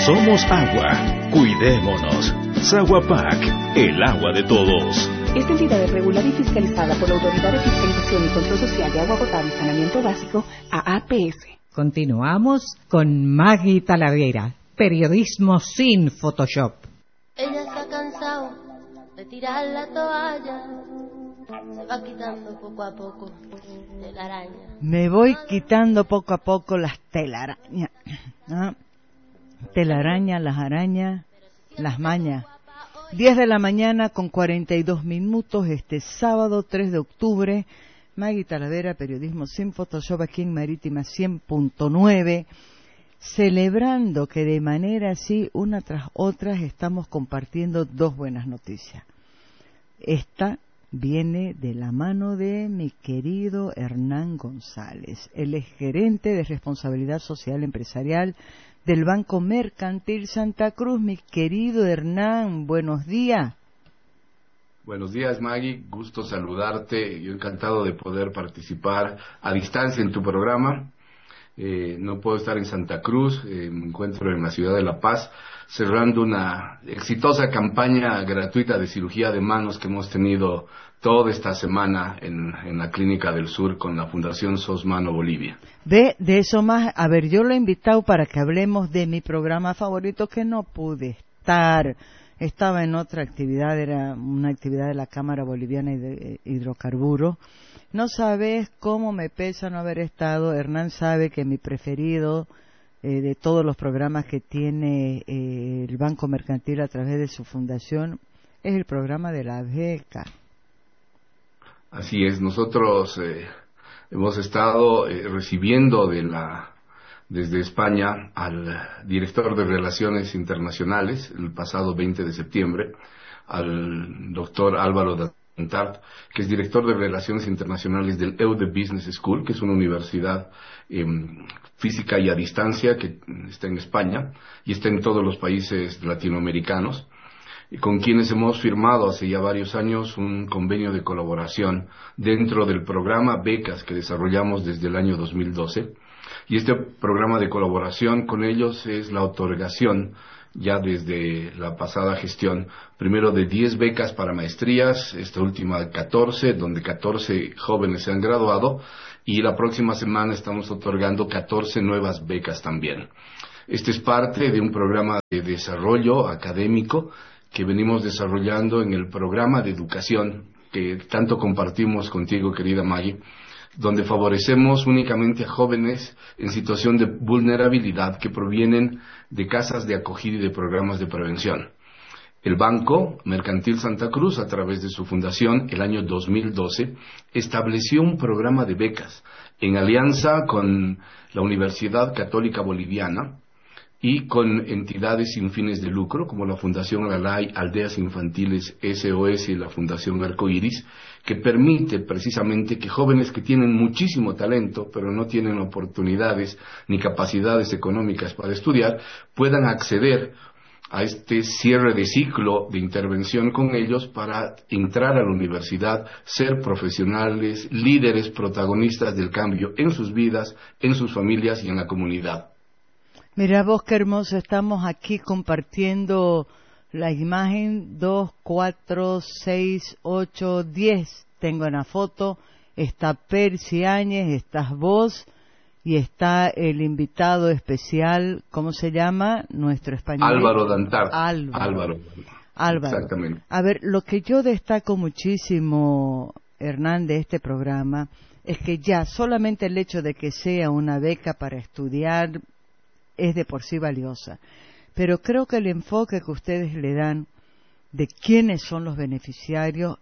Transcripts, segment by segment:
Somos agua. Cuidémonos. Saguapac, el agua de todos. Esta entidad es regulada y fiscalizada por la Autoridad de Fiscalización y Control Social de Agua Potable y Saneamiento Básico, AAPS. Continuamos con Maggie Talavera, periodismo sin Photoshop. Ella se ha cansado de tirar la toalla, se va quitando poco a poco telaraña. Me voy quitando poco a poco las telarañas. ¿Ah? Telarañas, las arañas, las mañas. 10 de la mañana con 42 minutos, este sábado 3 de octubre. Maggie Talavera, periodismo sin Photoshop, aquí en Marítima 100.9, celebrando que de manera así, una tras otra, estamos compartiendo dos buenas noticias. Esta viene de la mano de mi querido Hernán González. Él es gerente de responsabilidad social empresarial del Banco Mercantil Santa Cruz. Mi querido Hernán, buenos días. Buenos días, Maggie, gusto saludarte. Yo encantado de poder participar a distancia en tu programa. No puedo estar en Santa Cruz, me encuentro en la ciudad de La Paz, cerrando una exitosa campaña gratuita de cirugía de manos que hemos tenido toda esta semana en la Clínica del Sur con la Fundación SOS Mano Bolivia. De eso más, a ver, yo lo he invitado para que hablemos de mi programa favorito, que no pude estar. Estaba en otra actividad, era una actividad de la Cámara Boliviana de Hidrocarburos. No sabes cómo me pesa no haber estado. Hernán sabe que mi preferido de todos los programas que tiene el Banco Mercantil a través de su fundación es el programa de la beca. Así es, nosotros hemos estado recibiendo desde España al director de Relaciones Internacionales el pasado 20 de septiembre, al doctor Álvaro Dantart, que es director de Relaciones Internacionales del EUDE Business School, que es una universidad física y a distancia que está en España y está en todos los países latinoamericanos, y con quienes hemos firmado hace ya varios años un convenio de colaboración dentro del programa Becas que desarrollamos desde el año 2012. Y este programa de colaboración con ellos es la otorgación, ya desde la pasada gestión, primero de 10 becas para maestrías, esta última 14, donde 14 jóvenes se han graduado, y la próxima semana estamos otorgando 14 nuevas becas también. Este es parte de un programa de desarrollo académico que venimos desarrollando en el programa de educación que tanto compartimos contigo, querida Maggie, donde favorecemos únicamente a jóvenes en situación de vulnerabilidad que provienen de casas de acogida y de programas de prevención. El Banco Mercantil Santa Cruz, a través de su fundación, el año 2012, estableció un programa de becas en alianza con la Universidad Católica Boliviana y con entidades sin fines de lucro, como la Fundación Alalay, Aldeas Infantiles SOS y la Fundación Arcoiris, que permite precisamente que jóvenes que tienen muchísimo talento, pero no tienen oportunidades ni capacidades económicas para estudiar, puedan acceder a este cierre de ciclo de intervención con ellos para entrar a la universidad, ser profesionales, líderes, protagonistas del cambio en sus vidas, en sus familias y en la comunidad. Mira vos qué hermoso, estamos aquí compartiendo la imagen 2, 4, 6, 8, 10. Tengo en la foto, está Percy Áñez, estás vos y está el invitado especial, ¿cómo se llama? Nuestro español. Álvaro Dantart. Álvaro. Exactamente. A ver, lo que yo destaco muchísimo, Hernán, de este programa, es que ya solamente el hecho de que sea una beca para estudiar es de por sí valiosa. Pero creo que el enfoque que ustedes le dan de quiénes son los beneficiarios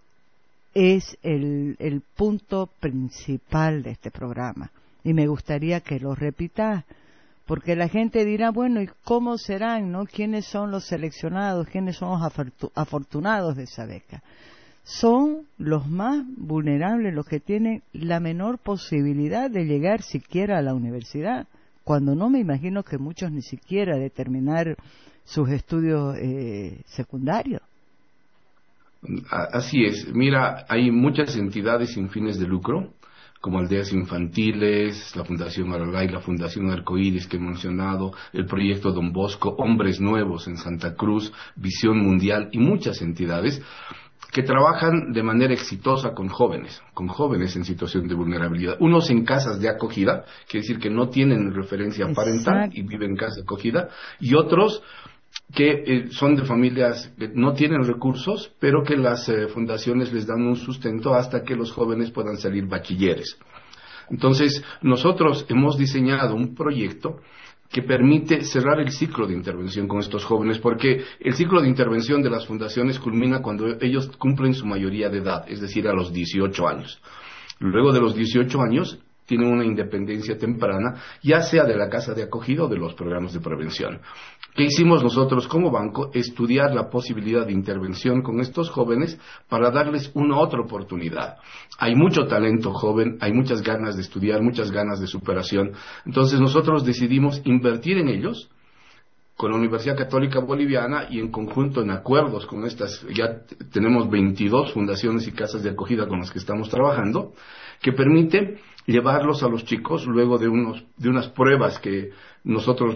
es el punto principal de este programa. Y me gustaría que lo repitas, porque la gente dirá, bueno, ¿y cómo serán, no? ¿Quiénes son los seleccionados? ¿Quiénes son los afortunados de esa beca? Son los más vulnerables, los que tienen la menor posibilidad de llegar siquiera a la universidad, cuando no me imagino que muchos ni siquiera de terminar sus estudios secundarios. Así es. Mira, hay muchas entidades sin fines de lucro, como Aldeas Infantiles, la Fundación Aralay, la Fundación Arcoíris que he mencionado, el proyecto Don Bosco, Hombres Nuevos en Santa Cruz, Visión Mundial y muchas entidades que trabajan de manera exitosa con jóvenes en situación de vulnerabilidad. Unos en casas de acogida, quiere decir que no tienen referencia parental y viven en casa de acogida, y otros que son de familias que no tienen recursos, pero que las fundaciones les dan un sustento hasta que los jóvenes puedan salir bachilleres. Entonces, nosotros hemos diseñado un proyecto que permite cerrar el ciclo de intervención con estos jóvenes, porque el ciclo de intervención de las fundaciones culmina cuando ellos cumplen su mayoría de edad, es decir, a los 18 años. Luego de los 18 años, tienen una independencia temprana, ya sea de la casa de acogida o de los programas de prevención. ¿Qué hicimos nosotros como banco? Estudiar la posibilidad de intervención con estos jóvenes para darles una otra oportunidad. Hay mucho talento joven, hay muchas ganas de estudiar, muchas ganas de superación. Entonces nosotros decidimos invertir en ellos con la Universidad Católica Boliviana y en conjunto en acuerdos con estas, ya tenemos 22 fundaciones y casas de acogida con las que estamos trabajando, que permite llevarlos a los chicos luego de unas pruebas que nosotros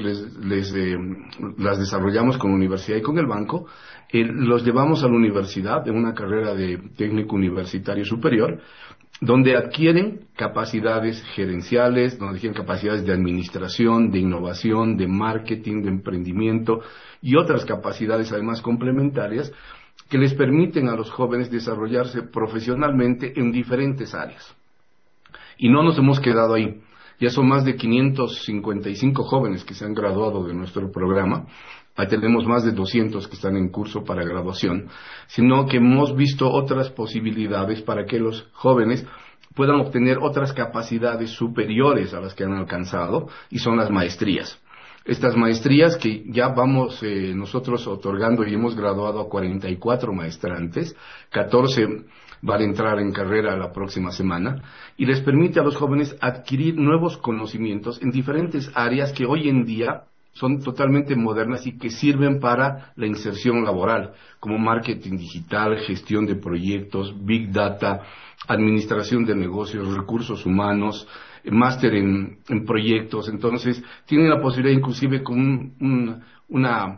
las desarrollamos con la universidad y con el banco, los llevamos a la universidad en una carrera de técnico universitario superior, donde adquieren capacidades gerenciales, donde adquieren capacidades de administración, de innovación, de marketing, de emprendimiento y otras capacidades además complementarias que les permiten a los jóvenes desarrollarse profesionalmente en diferentes áreas. Y no nos hemos quedado ahí. Ya son más de 555 jóvenes que se han graduado de nuestro programa. Ahí tenemos más de 200 que están en curso para graduación, sino que hemos visto otras posibilidades para que los jóvenes puedan obtener otras capacidades superiores a las que han alcanzado, y son las maestrías. Estas maestrías que ya vamos nosotros otorgando y hemos graduado a 44 maestrantes, 14 van a entrar en carrera la próxima semana, y les permite a los jóvenes adquirir nuevos conocimientos en diferentes áreas que hoy en día son totalmente modernas y que sirven para la inserción laboral, como marketing digital, gestión de proyectos, big data, administración de negocios, recursos humanos, máster en proyectos. Entonces tienen la posibilidad inclusive con un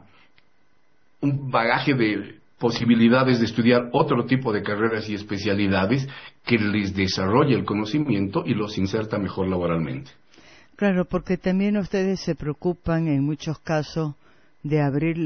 bagaje de posibilidades de estudiar otro tipo de carreras y especialidades que les desarrolla el conocimiento y los inserta mejor laboralmente. Claro, porque también ustedes se preocupan en muchos casos de abrir